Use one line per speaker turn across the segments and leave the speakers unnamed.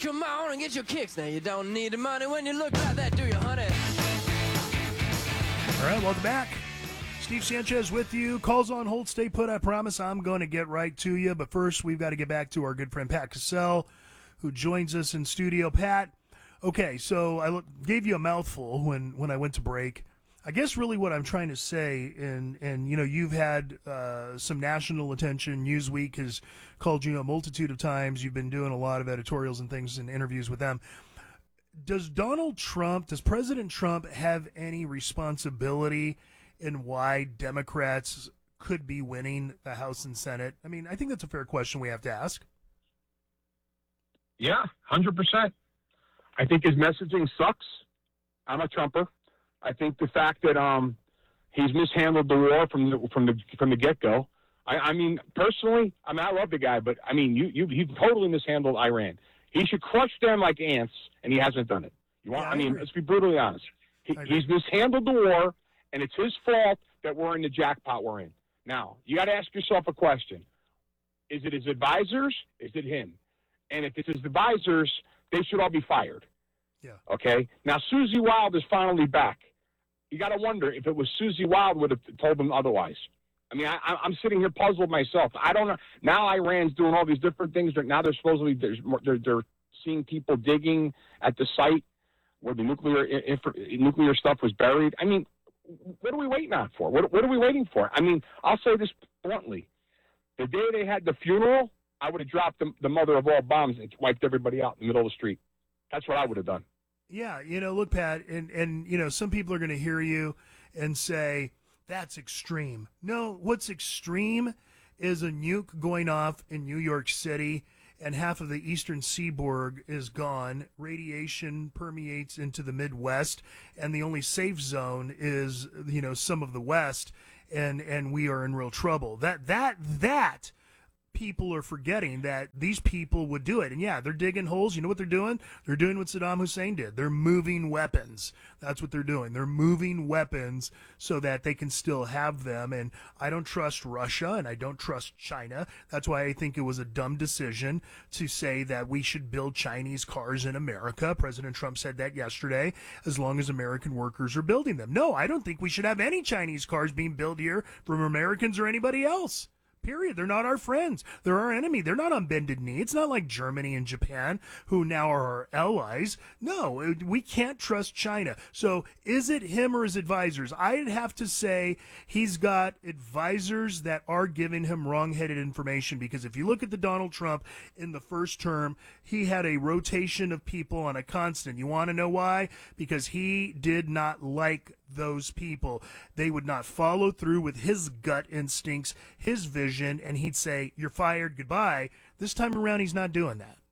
Come on and get your kicks now. You don't need the money when you look like that, do you, honey?
All right, welcome back. Steve Sanchez with you. Calls on hold, stay put. I promise I'm going to get right to you. But first, we've got to get back to our good friend Pat Cassell, who joins us in studio. Pat, okay, so I gave you a mouthful when I went to break. I guess really what I'm trying to say, and you know, you've had some national attention. Newsweek has called you a multitude of times. You've been doing a lot of editorials and things and interviews with them. Does President Trump have any responsibility in why Democrats could be winning the House and Senate? I mean, I think that's a fair question we have to ask.
Yeah, 100%. I think his messaging sucks. I'm a Trumper. I think the fact that he's mishandled the war from the get-go. I mean, personally, I love the guy, but I mean, he totally mishandled Iran. He should crush them like ants, and he hasn't done it. Let's be brutally honest. He's mishandled the war, and it's his fault that we're in the jackpot we're in. Now, you got to ask yourself a question: is it his advisors? Is it him? And if it's his advisors, they should all be fired.
Yeah.
Okay. Now, Susie Wild is finally back. You got to wonder if it was Susie Wild would have told them otherwise. I mean, I'm sitting here puzzled myself. I don't know. Now Iran's doing all these different things. Now they're supposedly they're seeing people digging at the site where the nuclear stuff was buried. I mean, what are we waiting on for? What are we waiting for? I mean, I'll say this bluntly: the day they had the funeral, I would have dropped the mother of all bombs and wiped everybody out in the middle of the street. That's what I would have done.
Yeah, you know, look, Pat, and you know, some people are going to hear you and say, that's extreme. No, what's extreme is a nuke going off in New York City and half of the eastern seaboard is gone. Radiation permeates into the Midwest, and the only safe zone is, you know, some of the West, and we are in real trouble. That people are forgetting that these people would do it. And yeah, they're digging holes. You know what they're doing? They're doing what Saddam Hussein did. They're moving weapons. That's what they're doing. They're moving weapons so that they can still have them. And I don't trust Russia and I don't trust China. That's why I think it was a dumb decision to say that we should build Chinese cars in America. President Trump said that yesterday, as long as American workers are building them. No, I don't think we should have any Chinese cars being built here from Americans or anybody else. Period. They're not our friends. They're our enemy. They're not on bended knee. It's not like Germany and Japan, who now are our allies. No, we can't trust China. So is it him or his advisors? I'd have to say he's got advisors that are giving him wrong-headed information, because if you look at the Donald Trump in the first term, he had a rotation of people on a constant. You want to know why? Because he did not like those people. They would not follow through with his gut instincts, his vision, and he'd say, you're fired, goodbye. This time around, he's not doing that.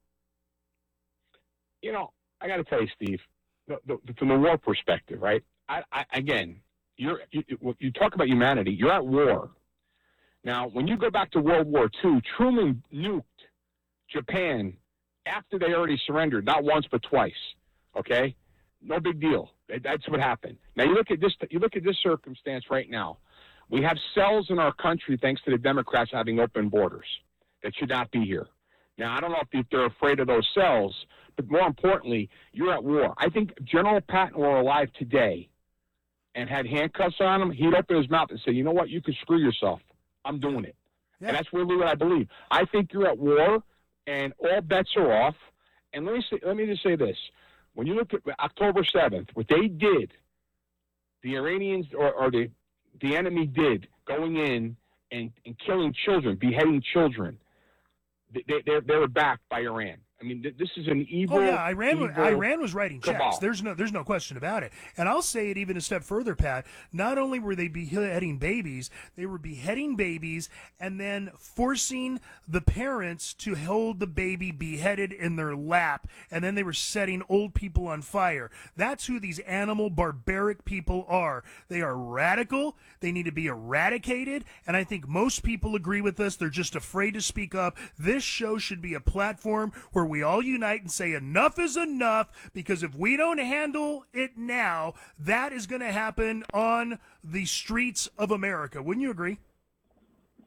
You know, I got to tell you, Steve, from the war perspective, right? Again, you talk about humanity. You're at war. Now, when you go back to World War II, Truman nuked Japan after they already surrendered, not once but twice. Okay? No big deal. That's what happened. Now you look at this. You look at this circumstance right now. We have cells in our country thanks to the Democrats having open borders that should not be here. Now I don't know if they're afraid of those cells, but more importantly, you're at war. I think if General Patton were alive today and had handcuffs on him, he'd open his mouth and say, "You know what? You can screw yourself. I'm doing it." Yeah. And that's really what I believe. I think you're at war, and all bets are off. And let me just say this. When you look at October 7th, what they did, the Iranians or the enemy did, going in and killing children, beheading children, they were backed by Iran. I mean, this is an evil.
Oh yeah, Iran was writing checks.
Cabal.
There's no question about it. And I'll say it even a step further, Pat. Not only were they beheading babies, they were beheading babies and then forcing the parents to hold the baby beheaded in their lap, and then they were setting old people on fire. That's who these animal, barbaric people are. They are radical. They need to be eradicated. And I think most people agree with us. They're just afraid to speak up. This show should be a platform where we all unite and say enough is enough, because if we don't handle it now, that is going to happen on the streets of America. Wouldn't you agree?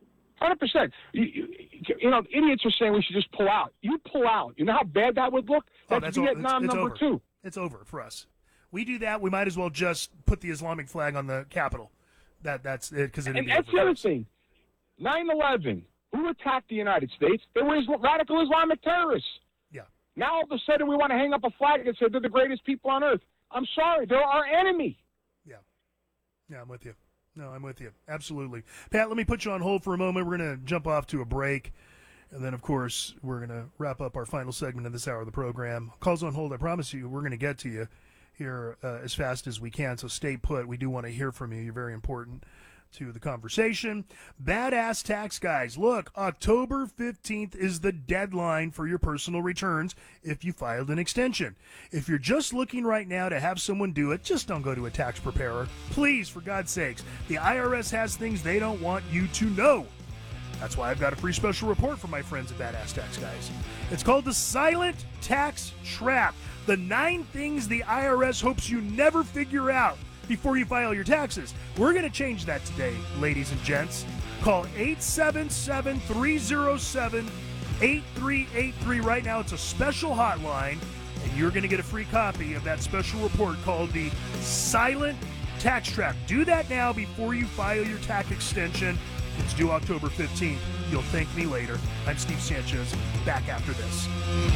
100%. You know, idiots are saying we should just pull out. You pull out. You know how bad that would look? That's Vietnam
it's
number
over.
2.
It's over for us. We do that, we might as well just put the Islamic flag on the Capitol. That's it, because
And that's the other thing. 9/11. Who attacked the United States? They were radical Islamic terrorists.
Yeah.
Now all of a sudden we want to hang up a flag and say they're the greatest people on earth. I'm sorry, they're our enemy.
Yeah, I'm with you. No, I'm with you. Absolutely. Pat, let me put you on hold for a moment. We're going to jump off to a break. And then, of course, we're going to wrap up our final segment of this hour of the program. Calls on hold, I promise you, we're going to get to you here as fast as we can. So stay put. We do want to hear from you. You're very important to the conversation. Badass Tax Guys. Look, October 15th is the deadline for your personal returns if you filed an extension. If you're just looking right now to have someone do it, just don't go to a tax preparer. Please, for God's sakes. The IRS has things they don't want you to know. That's why I've got a free special report from my friends at Badass Tax Guys. It's called The Silent Tax Trap. The 9 things the IRS hopes you never figure out before you file your taxes. We're going to change that today, ladies and gents. Call 877-307-8383 right now. It's a special hotline, and you're going to get a free copy of that special report called The Silent Tax Trap. Do that now before you file your tax extension. It's due October 15th. You'll thank me later. I'm Steve Sanchez. Back after this.